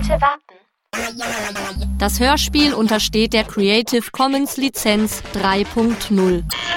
Bitte warten. Das Hörspiel untersteht der Creative Commons Lizenz 3.0.